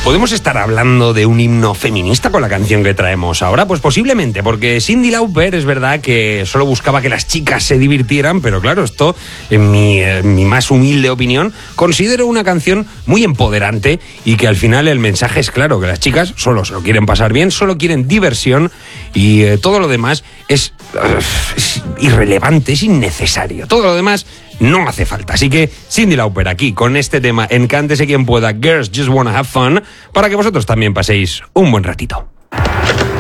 ¿Podemos estar hablando de un himno feminista con la canción que traemos ahora? Pues posiblemente, porque Cyndi Lauper es verdad que solo buscaba que las chicas se divirtieran, pero claro, esto, en mi más humilde opinión, considero una canción muy empoderante y que al final el mensaje es claro, que las chicas solo se lo quieren pasar bien, solo quieren diversión y todo lo demás es irrelevante, es innecesario. Todo lo demás no hace falta. Así que Cyndi Lauper aquí con este tema en Cántese Quien Pueda, Girls Just Wanna Have Fun, para que vosotros también paséis un buen ratito.